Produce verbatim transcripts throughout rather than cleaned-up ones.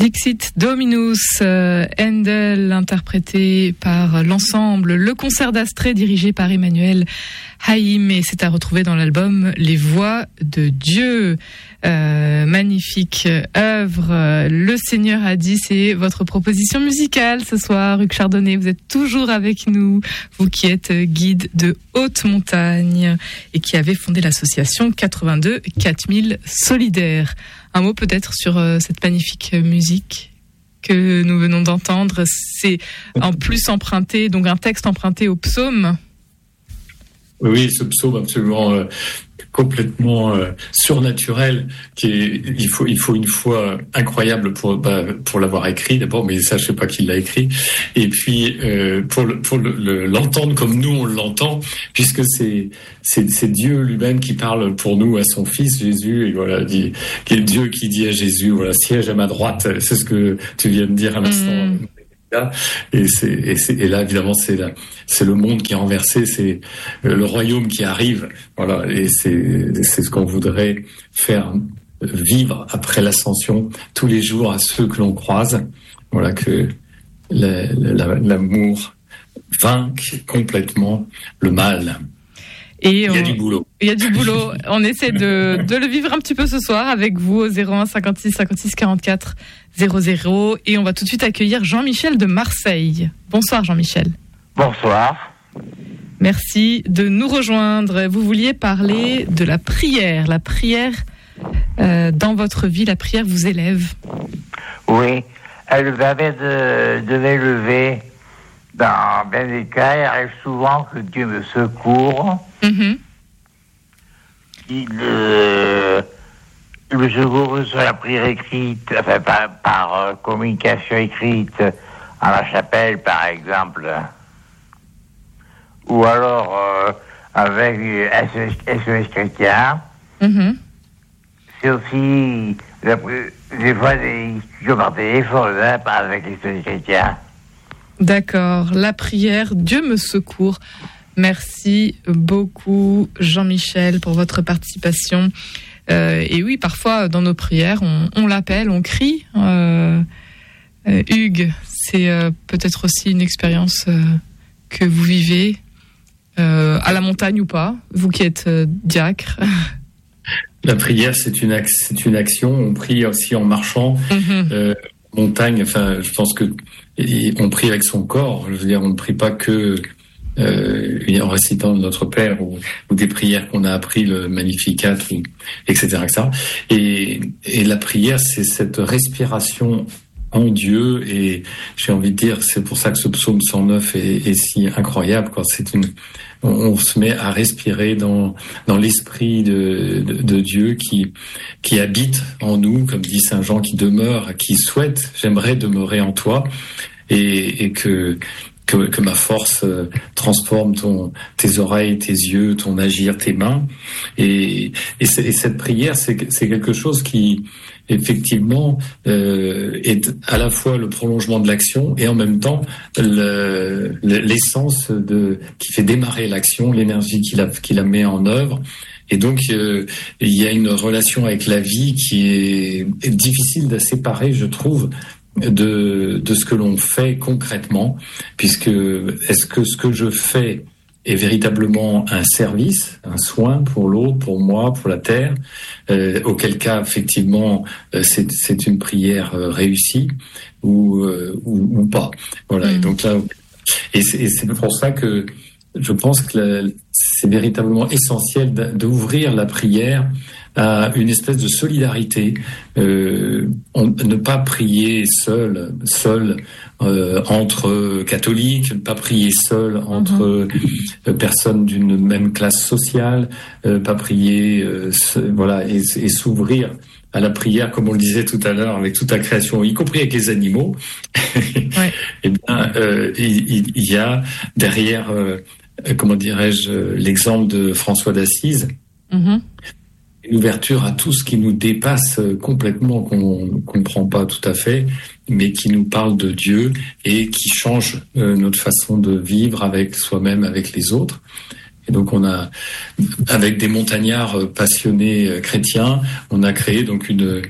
Dixit Dominus, euh, Handel, interprété par l'ensemble Le Concert d'Astrée, dirigé par Emmanuel Haïm, et c'est à retrouver dans l'album Les Voix de Dieu. Euh, magnifique œuvre. Le Seigneur a dit, c'est votre proposition musicale ce soir. Hugues Chardonnay, vous êtes toujours avec nous, vous qui êtes guide de haute montagne et qui avez fondé l'association quatre-vingt-deux quatre mille Solidaires. Un mot peut-être sur euh, cette magnifique musique que nous venons d'entendre. C'est en plus emprunté, donc un texte emprunté au psaume. Oui, ce psaume absolument euh, complètement euh, surnaturel, qui est, il faut, il faut une foi incroyable pour, bah, pour l'avoir écrit d'abord, mais ça, je sais pas qui l'a écrit. Et puis euh, pour, le, pour le, le, l'entendre comme nous on l'entend, puisque c'est, c'est, c'est Dieu lui-même qui parle pour nous à son Fils Jésus, et voilà, dit, qui est Dieu qui dit à Jésus, voilà, siège à ma droite. C'est ce que tu viens de dire à l'instant. Mmh. Et, c'est, et, c'est, et là, évidemment, c'est, la, c'est le monde qui est renversé, c'est le royaume qui arrive. Voilà, et c'est, c'est ce qu'on voudrait faire vivre après l'ascension tous les jours à ceux que l'on croise. Voilà, que la, la, l'amour vainque complètement le mal. Et il y a on... du boulot. Il y a du boulot. On essaie de, de le vivre un petit peu ce soir avec vous au zéro un cinquante-six cinquante-six quarante-quatre zéro zéro. Et on va tout de suite accueillir Jean-Michel de Marseille. Bonsoir Jean-Michel. Bonsoir. Merci de nous rejoindre. Vous vouliez parler de la prière. La prière euh, dans votre vie, la prière vous élève. Oui, elle me permet de, de m'élever. Dans bien des cas, il arrive souvent que Dieu me secourt. Mm-hmm. Il, euh, il me secourt sur la prière écrite, enfin par, par euh, communication écrite à la chapelle, par exemple. Ou alors euh, avec S O S chrétien. Mm-hmm. C'est aussi la, des fois des discussions par téléphone, hein, avec les S O S chrétiens. D'accord, la prière, Dieu me secourt. Merci beaucoup Jean-Michel pour votre participation. Euh, et oui, parfois dans nos prières, on, on l'appelle, on crie. Euh, euh, Hugues, c'est euh, peut-être aussi une expérience euh, que vous vivez euh, à la montagne ou pas, vous qui êtes euh, diacre. La prière, c'est une, c'est une action. On prie aussi en marchant. Mm-hmm. Euh, montagne, enfin, je pense que et on prie avec son corps. Je veux dire, on ne prie pas que euh, en récitant Notre Père ou, ou des prières qu'on a appris, le Magnificat, ou, et cetera, et cetera. Et, et la prière, c'est cette respiration en Dieu. Et j'ai envie de dire, c'est pour ça que ce psaume cent neuf est, est si incroyable, quoi. C'est une, on, on se met à respirer dans dans l'esprit de, de, de Dieu qui qui habite en nous, comme dit Saint Jean, qui demeure, qui souhaite, j'aimerais demeurer en toi, et, et que que, que ma force euh, transforme ton, tes oreilles, tes yeux, ton agir, tes mains. Et, et, et cette prière, c'est, c'est quelque chose qui, effectivement, euh, est à la fois le prolongement de l'action et en même temps le, le, l'essence de, qui fait démarrer l'action, l'énergie qui la, qui la met en œuvre. Et donc, euh, il y a une relation avec la vie qui est, est difficile à séparer, je trouve, de, de ce que l'on fait concrètement, puisque est-ce que ce que je fais est véritablement un service, un soin pour l'autre, pour moi, pour la terre, euh, auquel cas, effectivement, euh, c'est, c'est une prière euh, réussie ou, euh, ou, ou pas. Voilà. Mmh. Et donc là, et c'est, et c'est pour ça que je pense que la, c'est véritablement essentiel d'ouvrir la prière à une espèce de solidarité, euh, on, ne pas prier seul, seul euh, entre catholiques, ne pas prier seul entre mm-hmm. euh, personnes d'une même classe sociale, euh, pas prier, euh, se, voilà, et, et s'ouvrir à la prière, comme on le disait tout à l'heure, avec toute la création, y compris avec les animaux. Ouais. Et bien, euh, il, il y a derrière, euh, comment dirais-je, l'exemple de François d'Assise. Mm-hmm. Une ouverture à tout ce qui nous dépasse complètement, qu'on ne comprend pas tout à fait, mais qui nous parle de Dieu et qui change euh, notre façon de vivre avec soi-même, avec les autres. Et donc on a, avec des montagnards passionnés chrétiens, on a créé donc une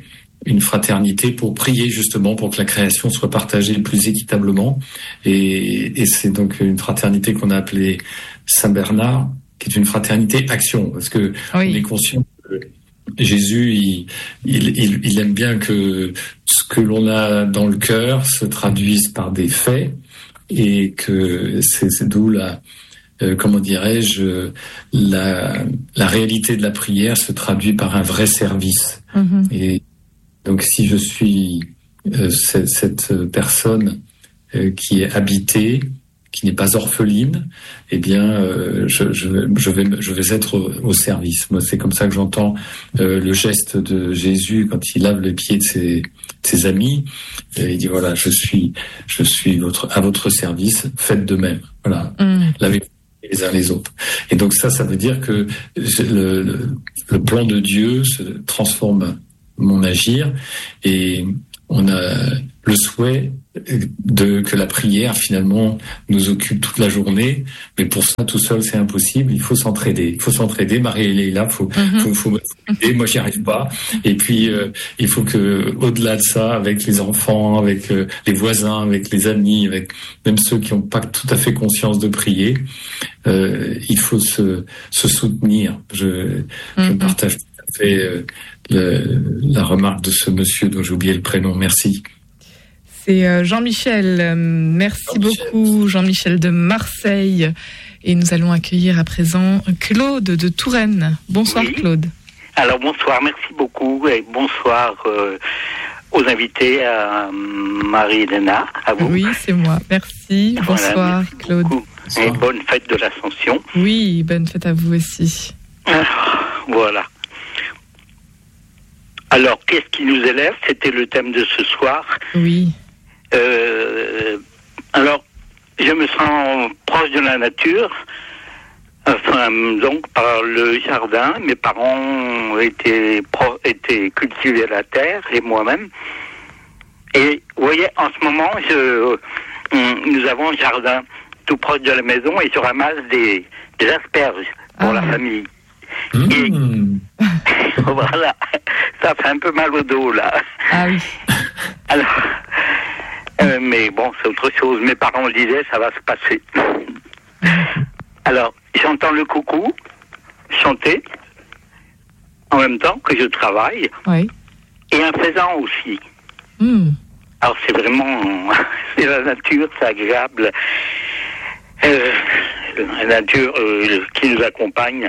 une fraternité pour prier justement pour que la création soit partagée plus équitablement. Et, et c'est donc une fraternité qu'on a appelée Saint-Bernard, qui est une fraternité action, parce que oui. on est conscient que Jésus, il, il, il, il aime bien que ce que l'on a dans le cœur se traduise par des faits, et que c'est, c'est d'où la, euh, comment dirais-je, la, la réalité de la prière se traduit par un vrai service. Mm-hmm. Et donc, si je suis euh, cette, cette personne euh, qui est habitée, qui n'est pas orpheline, eh bien, euh, je, je, je vais, je vais être au, au service. Moi, c'est comme ça que j'entends euh, le geste de Jésus quand il lave les pieds de ses, de ses amis. Et il dit voilà, je suis, je suis votre, à votre service. Faites de même. Voilà, mmh. lavez les uns les autres. Et donc ça, ça veut dire que le, le, le plan de Dieu se transforme mon agir, et on a le souhait de que la prière finalement nous occupe toute la journée, mais pour ça tout seul c'est impossible. Il faut s'entraider, il faut s'entraider. Marie elle est là, faut mm-hmm. faut, faut m'aider. Moi j'y arrive pas. Et puis euh, il faut que au-delà de ça, avec les enfants, avec euh, les voisins, avec les amis, avec même ceux qui n'ont pas tout à fait conscience de prier, euh, il faut se se soutenir. Je mm-hmm. je partage tout à fait euh, le, la remarque de ce monsieur dont j'ai oublié le prénom. Merci. C'est Jean-Michel. Merci Jean-Michel. beaucoup, Jean-Michel de Marseille. Et nous allons accueillir à présent Claude de Touraine. Bonsoir oui. Claude. Alors bonsoir, merci beaucoup et bonsoir euh, aux invités, à Marie-Hélène, à vous. Oui, c'est moi. Merci. Voilà, bonsoir merci Claude. Bonsoir. Et bonne fête de l'Ascension. Oui, bonne fête à vous aussi. Alors, voilà. Alors, qu'est-ce qui nous élève ? C'était le thème de ce soir. Oui. Euh, alors, je me sens proche de la nature, enfin, donc par le jardin. Mes parents étaient, pro, étaient cultivés à la terre, et moi-même. Et vous voyez, en ce moment, je, nous avons un jardin tout proche de la maison, et je ramasse des, des asperges pour ah. la famille. Mmh. Et voilà, ça fait un peu mal au dos, là. Ah oui. Alors... Euh, mais bon, c'est autre chose. Mes parents disaient, ça va se passer. Alors, j'entends le coucou chanter en même temps que je travaille. Oui. Et un faisan aussi. Mm. Alors, c'est vraiment... c'est la nature, c'est agréable. Euh, la nature euh, qui nous accompagne.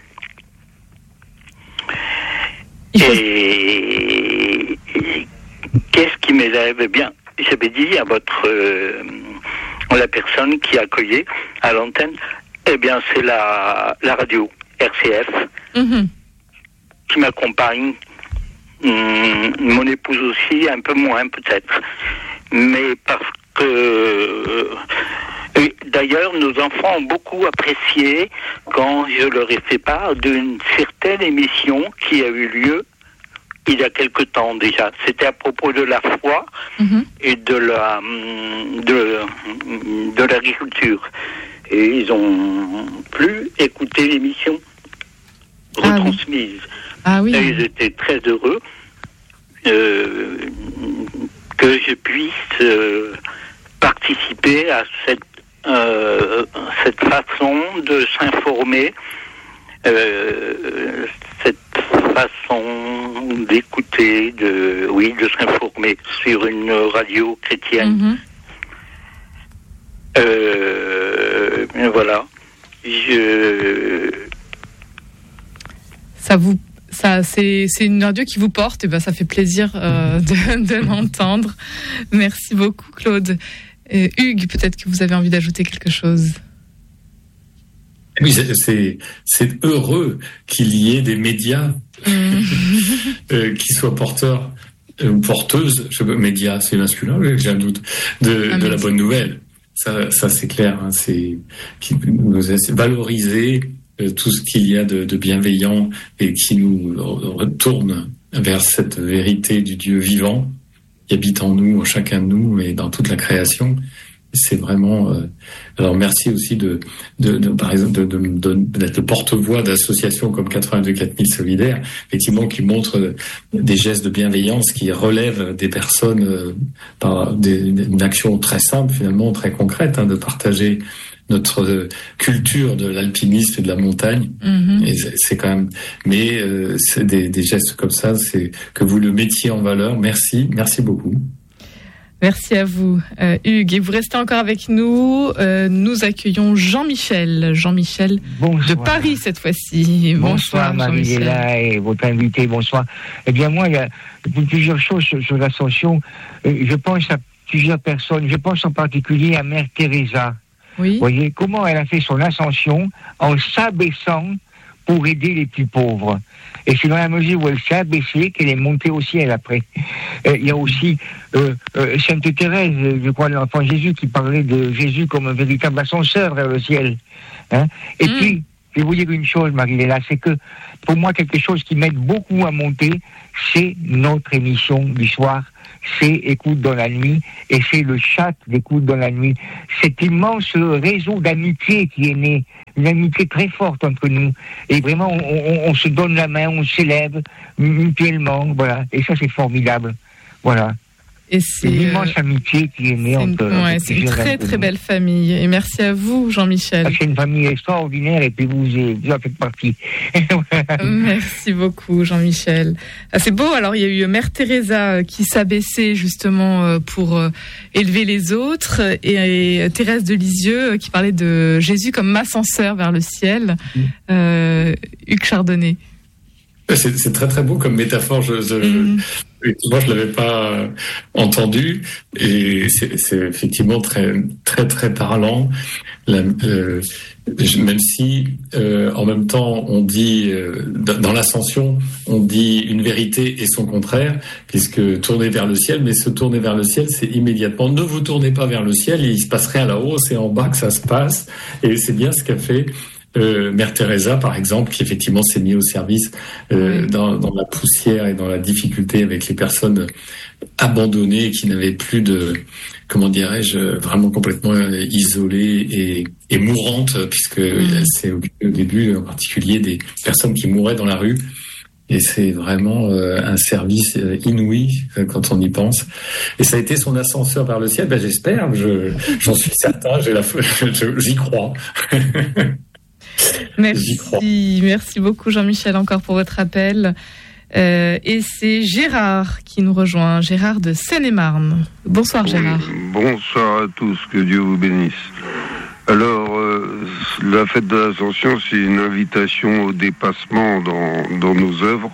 Et... et qu'est-ce qui m'élève ? Eh bien... J'avais dit à votre euh, la personne qui accueillait à l'antenne, eh bien c'est la la radio R C F mm-hmm. qui m'accompagne. Hum, mon épouse aussi, un peu moins peut-être, mais parce que euh, d'ailleurs nos enfants ont beaucoup apprécié quand je leur ai fait part d'une certaine émission qui a eu lieu il y a quelque temps déjà. C'était à propos de la foi mmh. et de la de, de l'agriculture. Et ils ont pu écouter l'émission retransmise. Ah oui. Ah oui. Et ils étaient très heureux euh, que je puisse euh, participer à cette euh, cette façon de s'informer, euh, cette façon d'écouter, de oui, de s'informer sur une radio chrétienne. Mm-hmm. Euh, voilà. Je... Ça vous, ça, c'est, c'est une radio qui vous porte, et ben ça fait plaisir euh, de, de l'entendre. Merci beaucoup, Claude. Euh, Hugues, peut-être que vous avez envie d'ajouter quelque chose. Oui, c'est, c'est, c'est heureux qu'il y ait des médias mmh. euh, qui soient porteurs ou euh, porteuses, je sais, médias, c'est masculin, j'ai un doute, de, ah, de la bonne nouvelle. Ça, ça c'est clair, hein, c'est qui nous valoriser euh, tout ce qu'il y a de, de bienveillant et qui nous retourne vers cette vérité du Dieu vivant qui habite en nous, en chacun de nous et dans toute la création. c'est vraiment. Euh, alors merci aussi de, de, de par exemple, de, de, de, d'être le porte-voix d'associations comme quatre-vingt-deux quatre mille solidaires, effectivement, qui montrent des gestes de bienveillance, qui relèvent des personnes euh, par des, une action très simple, finalement très concrète, hein, de partager notre culture de l'alpinisme et de la montagne. Mmh. Et c'est, c'est quand même, mais euh, c'est des, des gestes comme ça, c'est que vous le mettiez en valeur. Merci, merci beaucoup. Merci à vous, euh, Hugues. Et vous restez encore avec nous. Euh, nous accueillons Jean-Michel. Jean-Michel bonsoir. De Paris cette fois-ci. Bonsoir, bonsoir Marie-Léla et votre invité. Bonsoir. Eh bien, moi, il y a plusieurs choses sur, sur l'ascension. Je pense à plusieurs personnes. Je pense en particulier à Mère Teresa. Oui. Vous voyez comment elle a fait son ascension en s'abaissant pour aider les plus pauvres. Et c'est dans la mesure où elle s'est abaissée qu'elle est montée au ciel après. Euh, il y a aussi euh, euh, Sainte Thérèse, je crois, de l'enfant Jésus, qui parlait de Jésus comme un véritable ascenseur vers le ciel. Hein. Et mmh. puis, je vais vous dire une chose, Marie-Léla, c'est que pour moi, quelque chose qui m'aide beaucoup à monter, c'est notre émission du soir. C'est Écoute dans la nuit, et c'est le chat d'Écoute dans la nuit. Cet immense réseau d'amitié qui est né, une amitié très forte entre nous. Et vraiment, on, on, on se donne la main, on s'élève mutuellement, voilà. Et ça, c'est formidable. Voilà. Et c'est une immense euh, amitié qui est née entre nous. Ouais, c'est une très très belle famille. Et merci à vous, Jean-Michel. Ah, c'est une famille extraordinaire et puis vous, vous en faites partie. Merci beaucoup, Jean-Michel. Ah, c'est beau. Alors, il y a eu Mère Teresa qui s'abaissait justement pour élever les autres, et, et Thérèse de Lisieux qui parlait de Jésus comme ascenseur vers le ciel. Mmh. Euh, Hugues Chardonnay. C'est, c'est très très beau comme métaphore. Je, je, mmh. Moi, je l'avais pas entendu, et c'est, c'est effectivement très très très parlant. La, euh, même si euh, en même temps on dit euh, dans l'ascension, on dit une vérité et son contraire, puisque tourner vers le ciel, mais se tourner vers le ciel, c'est immédiatement ne vous tournez pas vers le ciel, il se passe rien là-haut, c'est en bas que ça se passe, et c'est bien ce qu'a fait Euh, Mère Teresa, par exemple, qui effectivement s'est mise au service euh, dans, dans la poussière et dans la difficulté avec les personnes abandonnées qui n'avaient plus de, comment dirais-je, vraiment complètement isolées et, et mourantes, puisque mmh. c'est au, au début en particulier des personnes qui mouraient dans la rue. Et c'est vraiment euh, un service euh, inouï euh, quand on y pense. Et ça a été son ascenseur vers le ciel. Ben j'espère, je, j'en suis certain, j'ai la, je, j'y crois. Merci, merci beaucoup Jean-Michel encore pour votre appel. Euh, et c'est Gérard qui nous rejoint, Gérard de Seine-et-Marne. Bonsoir Gérard. Oui, bonsoir à tous, que Dieu vous bénisse. Alors, euh, la fête de l'Ascension, c'est une invitation au dépassement dans, dans nos œuvres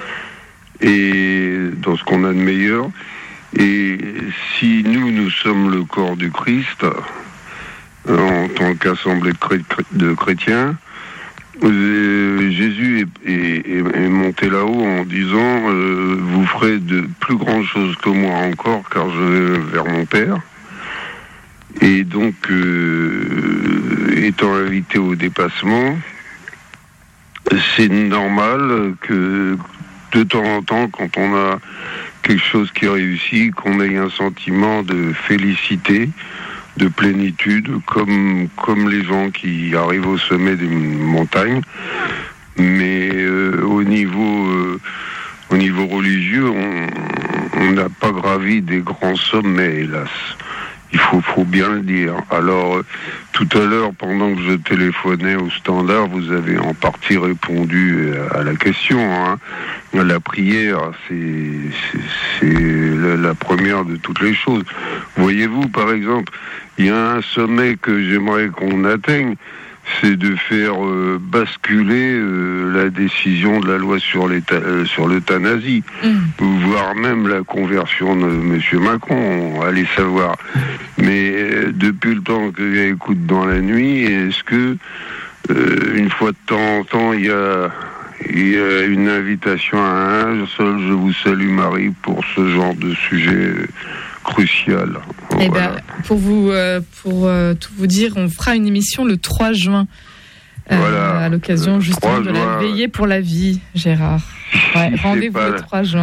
et dans ce qu'on a de meilleur. Et si nous, nous sommes le corps du Christ, en tant qu'assemblée de chrétiens, euh, Jésus est, est, est monté là-haut en disant euh, vous ferez de plus grandes choses que moi encore, car je vais vers mon Père. Et donc, euh, étant invité au dépassement, c'est normal que de temps en temps, quand on a quelque chose qui réussit, qu'on ait un sentiment de félicité, de plénitude, comme comme les gens qui arrivent au sommet d'une montagne. Mais euh, au niveau euh, au niveau religieux, on n'a pas gravi des grands sommets, hélas. Il faut faut bien le dire. Alors euh, tout à l'heure, pendant que je téléphonais au standard, vous avez en partie répondu à la question. Hein. La prière, c'est, c'est, c'est la, la première de toutes les choses. Voyez-vous, par exemple, il y a un sommet que j'aimerais qu'on atteigne, c'est de faire euh, basculer euh, la décision de la loi sur, euh, sur l'euthanasie, mmh. voire même la conversion de M. Macron, allez savoir. Mais euh, depuis le temps que j'écoute dans la nuit, est-ce que, euh, une fois de temps en temps, il y a... Il y a une invitation à un seul, je vous salue Marie, pour ce genre de sujet crucial. Eh voilà. ben, pour vous, euh, pour euh, tout vous dire, on fera une émission le trois juin, euh, voilà. à l'occasion justement de la veillée pour la vie, Gérard. Ouais, si rendez-vous pas, le trois juin.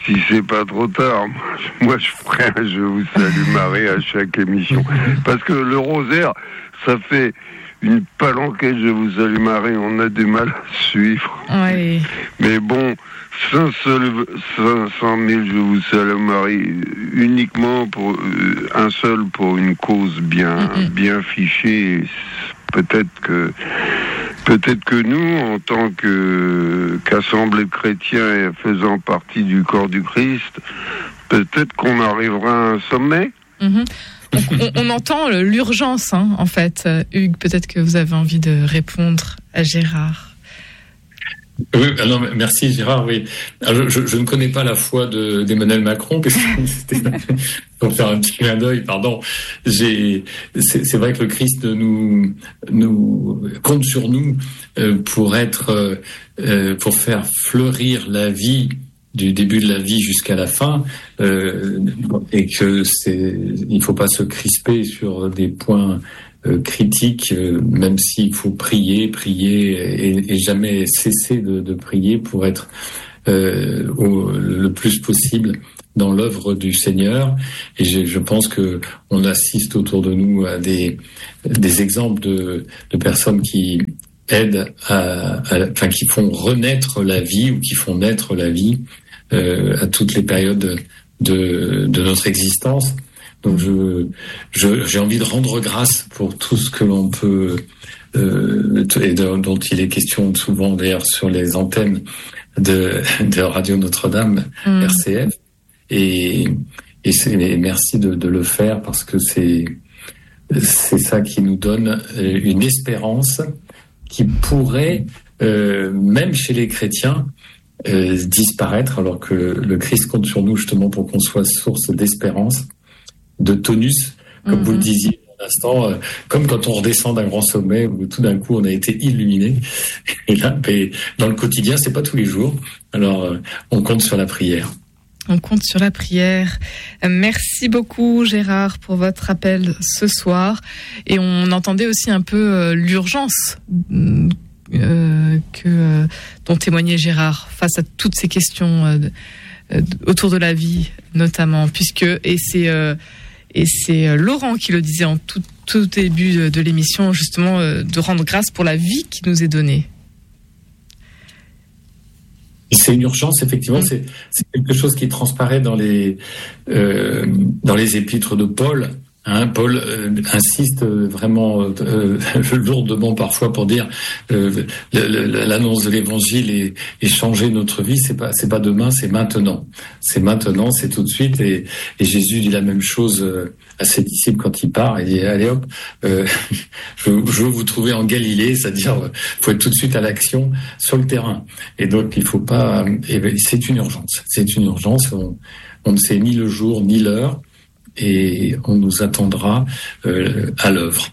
si c'est pas trop tard, moi je ferai un Je vous salue Marie à chaque émission. Parce que le rosaire, ça fait une palanquette Je vous salue Marie, on a du mal à suivre. Oui. Mais bon, cinq cent mille Je vous salue Marie, uniquement pour euh, un seul pour une cause bien, mm-hmm. bien fichée. Peut-être que peut-être que nous, en tant que qu'assemblée de chrétiens et faisant partie du corps du Christ, peut-être qu'on arrivera à un sommet. Mm-hmm. on, on, on entend l'urgence, hein, en fait. Hugues, peut-être que vous avez envie de répondre à Gérard. Oui, alors merci Gérard. Oui, alors, je, je ne connais pas la foi de, d'Emmanuel Macron, parce que c'était pour faire un petit clin d'œil. Pardon. J'ai, c'est, c'est vrai que le Christ nous nous compte sur nous euh, pour être, euh, pour faire fleurir la vie du début de la vie jusqu'à la fin, euh, et que c'est, il faut pas se crisper sur des points Euh, critique, euh, même s'il faut prier, prier et, et jamais cesser de, de prier pour être euh, au, le plus possible dans l'œuvre du Seigneur. Et je, je pense que on assiste autour de nous à des, des exemples de, de personnes qui aident à, à, enfin qui font renaître la vie ou qui font naître la vie euh, à toutes les périodes de, de notre existence. Donc je, je, j'ai envie de rendre grâce pour tout ce que l'on peut, euh, et de, dont il est question souvent d'ailleurs sur les antennes de, de Radio Notre-Dame, mmh. R C F. Et, et, c'est, et merci de, de le faire parce que c'est, c'est ça qui nous donne une espérance qui pourrait, euh, même chez les chrétiens, euh, disparaître, alors que le Christ compte sur nous justement pour qu'on soit source d'espérance, de tonus, comme mmh. vous le disiez à l'instant, euh, comme quand on redescend d'un grand sommet où tout d'un coup on a été illuminé. Et là, mais dans le quotidien, c'est pas tous les jours. Alors, euh, on compte sur la prière. On compte sur la prière. Merci beaucoup Gérard pour votre appel ce soir. Et on entendait aussi un peu euh, l'urgence euh, que euh, dont témoignait Gérard face à toutes ces questions euh, euh, autour de la vie, notamment, puisque et c'est euh, Et c'est Laurent qui le disait en tout, tout début de, de l'émission, justement, euh, de rendre grâce pour la vie qui nous est donnée. Et c'est une urgence, effectivement. Mmh. C'est, c'est quelque chose qui transparaît dans les, euh, dans les épîtres de Paul. Hein, Paul euh, insiste vraiment euh, lourdement parfois pour dire euh, l'annonce de l'Évangile et, et changer notre vie, c'est pas c'est pas demain, c'est maintenant, c'est maintenant, c'est tout de suite. Et, et Jésus dit la même chose à ses disciples quand il part. Il dit allez hop, euh, je, je veux vous trouver en Galilée, c'est-à-dire faut être tout de suite à l'action sur le terrain. Et donc il faut pas. Et c'est une urgence, c'est une urgence. On, on ne sait ni le jour ni l'heure. Et on nous attendra euh, à l'œuvre.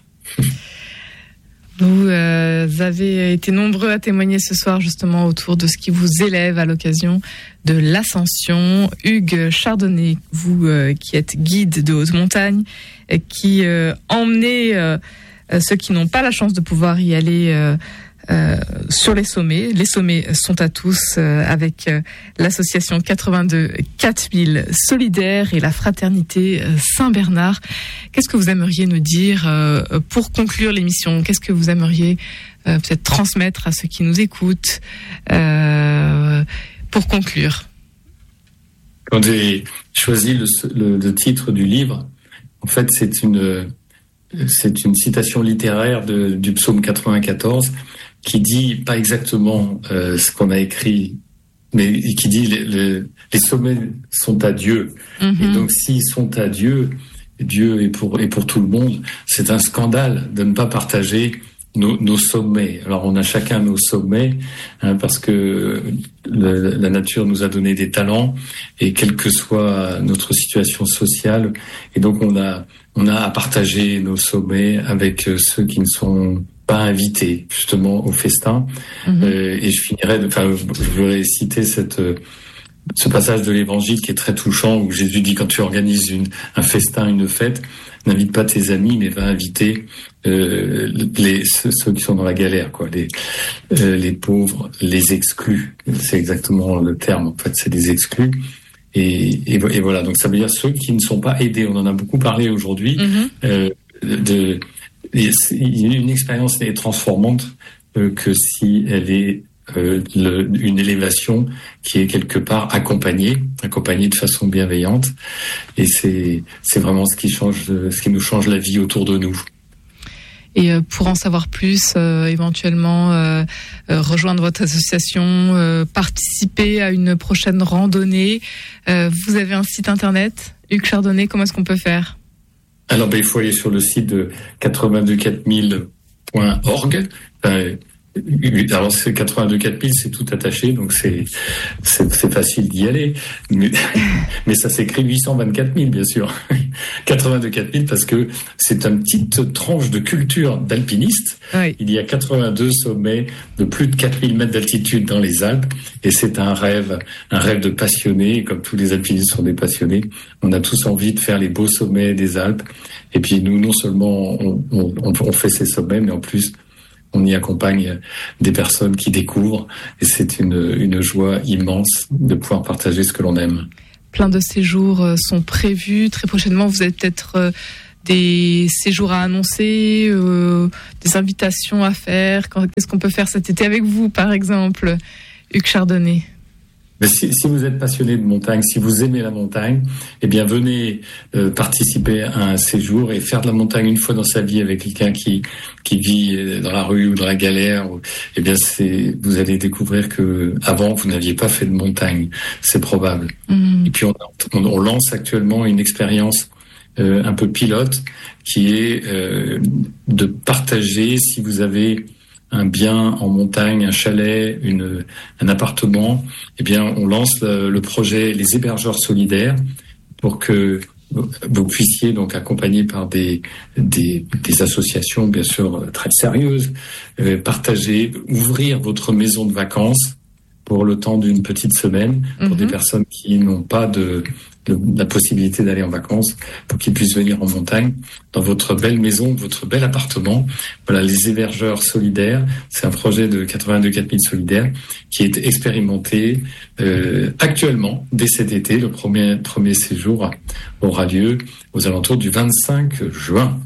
Vous euh, avez été nombreux à témoigner ce soir justement autour de ce qui vous élève à l'occasion de l'Ascension. Hugues Chardonnay, vous euh, qui êtes guide de haute montagne, et qui euh, emmenez euh, ceux qui n'ont pas la chance de pouvoir y aller euh, Euh, sur les sommets. Les sommets sont à tous euh, avec euh, l'association quatre-vingt-deux quatre mille Solidaires et la fraternité euh, Saint-Bernard. Qu'est-ce que vous aimeriez nous dire euh, pour conclure l'émission? Qu'est-ce que vous aimeriez euh, peut-être transmettre à ceux qui nous écoutent euh, pour conclure? Quand j'ai choisi le, le, le titre du livre, en fait c'est une c'est une citation littéraire de, du psaume quatre-vingt-quatorze qui dit pas exactement euh, ce qu'on a écrit, mais qui dit les, les, les sommets sont à Dieu. Mm-hmm. Et donc s'ils sont à Dieu, Dieu est pour, est pour tout le monde, c'est un scandale de ne pas partager nos, nos sommets. Alors on a chacun nos sommets, hein, parce que le, la nature nous a donné des talents, et quelle que soit notre situation sociale, et donc on a, on a à partager nos sommets avec ceux qui ne sont pas invités justement au festin. Mmh. Euh, et je finirai, de, enfin, je voudrais citer cette, ce passage de l'Évangile qui est très touchant, où Jésus dit quand tu organises une, un festin, une fête, n'invite pas tes amis, mais va inviter euh, les, ceux qui sont dans la galère, quoi, les, euh, les pauvres, les exclus. C'est exactement le terme. En fait, c'est des exclus. et, et, et voilà. Donc ça veut dire ceux qui ne sont pas aidés. On en a beaucoup parlé aujourd'hui. Mm-hmm. Euh, de, une expérience n'est transformante euh, que si elle est euh, le, une élévation qui est quelque part accompagnée, accompagnée de façon bienveillante. Et c'est, c'est vraiment ce qui change, ce qui nous change la vie autour de nous. Et pour en savoir plus, euh, éventuellement euh, euh, rejoindre votre association, euh, participer à une prochaine randonnée, euh, vous avez un site internet, Hugues Chardonnet, comment est-ce qu'on peut faire ? Alors ben, il faut aller sur le site de quatre-vingt-deux quatre mille point org. Enfin, alors c'est quatre-vingt-deux quatre mille, c'est tout attaché, donc c'est c'est, c'est facile d'y aller. Mais, mais ça s'écrit huit cent vingt-quatre mille, bien sûr. quatre-vingt-deux quatre mille parce que c'est une petite tranche de culture d'alpinistes. Oui. Il y a quatre-vingt-deux sommets de plus de quatre mille mètres d'altitude dans les Alpes, et c'est un rêve, un rêve de passionnés. Comme tous les alpinistes sont des passionnés, on a tous envie de faire les beaux sommets des Alpes. Et puis nous, non seulement on, on, on fait ces sommets, mais en plus on y accompagne des personnes qui découvrent, et c'est une, une joie immense de pouvoir partager ce que l'on aime. Plein de séjours sont prévus. Très prochainement, vous avez peut-être des séjours à annoncer, euh, des invitations à faire. Qu'est-ce qu'on peut faire cet été avec vous, par exemple, Hugues Chardonnet ? Mais si, si vous êtes passionné de montagne, si vous aimez la montagne, eh bien venez euh, participer à un séjour et faire de la montagne une fois dans sa vie avec quelqu'un qui qui vit dans la rue ou dans la galère. Ou, eh bien c'est, vous allez découvrir que avant vous n'aviez pas fait de montagne, c'est probable. Mmh. Et puis on, on, on lance actuellement une expérience euh, un peu pilote qui est euh, de partager, si vous avez un bien en montagne, un chalet, une, un appartement, eh bien, on lance le, le projet Les Hébergeurs Solidaires pour que vous puissiez, donc, accompagné par des, des, des associations, bien sûr, très sérieuses, euh, partager, ouvrir votre maison de vacances pour le temps d'une petite semaine, pour mmh. des personnes qui n'ont pas de, de la possibilité d'aller en vacances, pour qu'ils puissent venir en montagne, dans votre belle maison, votre bel appartement. Voilà, les hébergeurs solidaires, c'est un projet de quatre-vingt-deux quatre mille solidaires qui est expérimenté euh, actuellement, dès cet été. Le premier, premier séjour aura lieu aux alentours du vingt-cinq juin.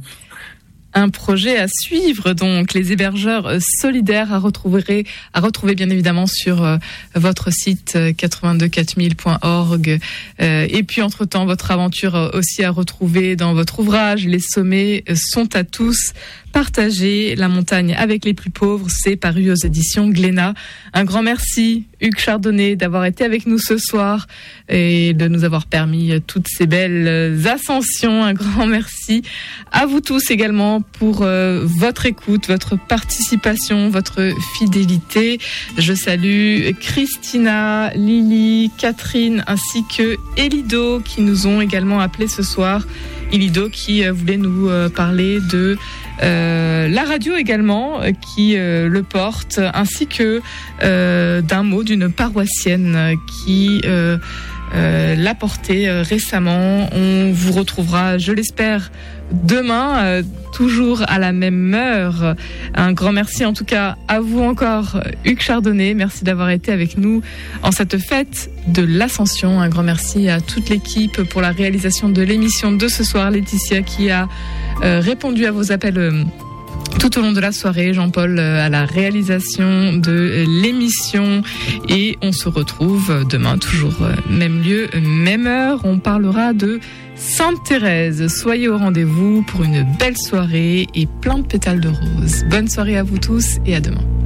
Un projet à suivre, donc, les hébergeurs solidaires à retrouver, à retrouver bien évidemment sur euh, votre site euh, quatre-vingt-deux quatre mille point org. Euh, et puis, entre-temps, votre aventure aussi à retrouver dans votre ouvrage. Les sommets sont à tous. Partager la montagne avec les plus pauvres, c'est paru aux éditions Glénat. Un grand merci, Hugues Chardonnet, d'avoir été avec nous ce soir et de nous avoir permis toutes ces belles ascensions. Un grand merci à vous tous également pour euh, votre écoute, votre participation, votre fidélité. Je salue Christina, Lily, Catherine ainsi que Elido qui nous ont également appelés ce soir. Elido qui euh, voulait nous euh, parler de Euh, la radio également euh, qui euh, le porte, ainsi que euh, d'un mot d'une paroissienne qui euh, euh, l'a porté euh, récemment. On vous retrouvera, je l'espère, demain, euh, toujours à la même heure. Un grand merci en tout cas à vous encore, Hugues Chardonnet. Merci d'avoir été avec nous en cette fête de l'Ascension. Un grand merci à toute l'équipe pour la réalisation de l'émission de ce soir. Laetitia qui a euh, répondu à vos appels euh, tout au long de la soirée, Jean-Paul euh, à la réalisation de euh, l'émission, et on se retrouve demain toujours euh, même lieu, même heure. On parlera de Sainte Thérèse. Soyez au rendez-vous pour une belle soirée et plein de pétales de rose. Bonne soirée à vous tous et à demain.